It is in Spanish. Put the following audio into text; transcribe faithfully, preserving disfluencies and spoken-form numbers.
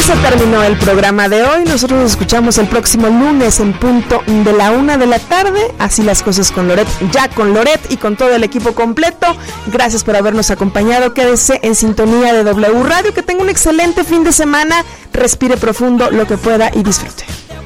se terminó el programa de hoy. Nosotros nos escuchamos el próximo lunes en punto de la una de la tarde. Así las cosas con Loret, ya con Loret y con todo el equipo completo. Gracias por habernos acompañado. Quédese en sintonía de W Radio. Que tenga un excelente fin de semana. Respire profundo lo que pueda y disfrute.